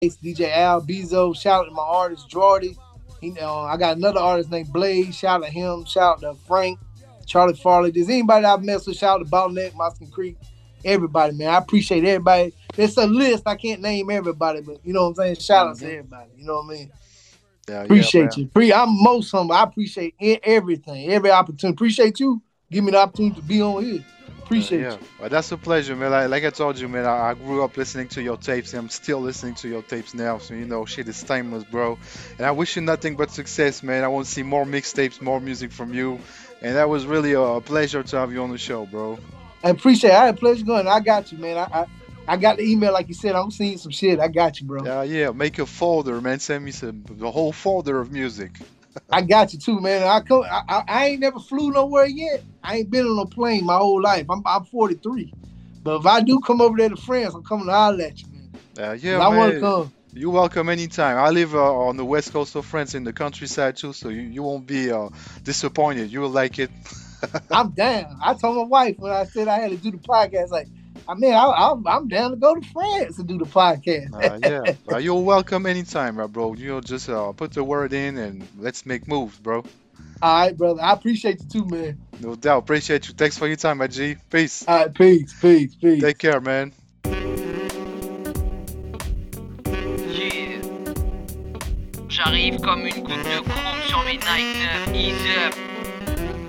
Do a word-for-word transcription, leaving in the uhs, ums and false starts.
D J Al Bezo. Shout out to my artist Jordy. He, uh, I got another artist named Blaze. Shout out to him. Shout out to Frank, Charlie Farley. Does anybody I've messed with? Shout out to Bottleneck, Moskin Creek, everybody, man. I appreciate everybody. It's a list. I can't name everybody, but you know what I'm saying. Shout out to Hmm. everybody. You know what I mean. Yeah, yeah, Appreciate man. you. Pre- I'm most humble. I appreciate e- everything, every opportunity. Appreciate you. Give me the opportunity to be on here. Uh, Appreciate yeah, you. well, that's a pleasure, man. Like, like I told you, man, I, I grew up listening to your tapes, and I'm still listening to your tapes now. So, you know, shit is timeless, bro. And I wish you nothing but success, man. I want to see more mixtapes, more music from you. And that was really a, a pleasure to have you on the show, bro. I appreciate it. I had a pleasure going. I got you, man. I, I I got the email like you said. I'm seeing some shit. I got you, bro. Uh, yeah, make a folder, man. Send me some the whole folder of music. I got you too, man. I come. I, I, I ain't never flew nowhere yet. I ain't been on a plane my whole life. I'm I'm forty-three, but if I do come over there to France, I'm coming to holler at you, man. Uh, Cause yeah, I want to man. come. You're welcome anytime. I live uh, on the west coast of France in the countryside too, so you, you won't be uh, disappointed. You will like it. I'm down. I told my wife when I said I had to do the podcast, like, I mean, I, I'm I'm down to go to France to do the podcast. Uh, yeah, uh, you're welcome anytime, uh, bro. You know, just uh, put the word in and let's make moves, bro. All right, brother. I appreciate you too, man. No doubt. Appreciate you. Thanks for your time, my G. Peace. All right, peace, peace, Take peace. care, man. Yeah. J'arrive comme une goutte de chrome sur mes Nike neuf. Ease up.